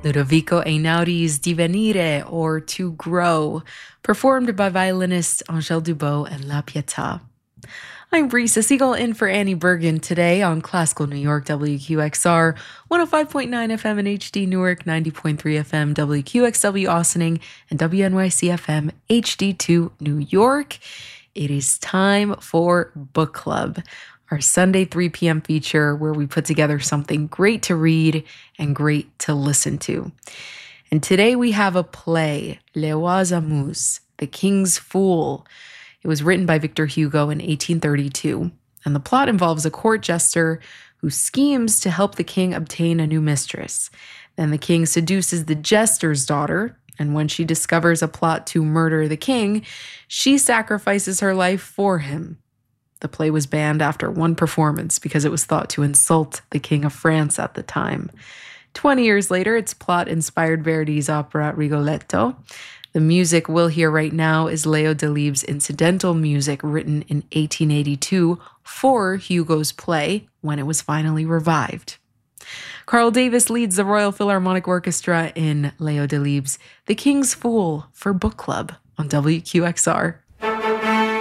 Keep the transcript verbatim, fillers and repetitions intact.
Ludovico Einauri's Divenire, or To Grow, performed by violinists Angèle Dubot and La Pietà. I'm Brisa Siegel in for Annie Bergen today on Classical New York W Q X R, one oh five point nine F M in H D Newark, ninety point three F M W Q X W Austining, and W N Y C F M H D two New York. It is time for Book Club, our Sunday three p.m. feature where we put together something great to read and great to listen to. And today we have a play, Le Roi Amuse, The King's Fool. It was written by Victor Hugo in eighteen thirty-two, and the plot involves a court jester who schemes to help the king obtain a new mistress. Then the king seduces the jester's daughter, and when she discovers a plot to murder the king, she sacrifices her life for him. The play was banned after one performance because it was thought to insult the King of France at the time. Twenty years later, its plot inspired Verdi's opera Rigoletto. The music we'll hear right now is Leo Delibes' incidental music written in eighteen eighty-two for Hugo's play when it was finally revived. Carl Davis leads the Royal Philharmonic Orchestra in Leo Delibes' The King's Fool for Book Club on W Q X R.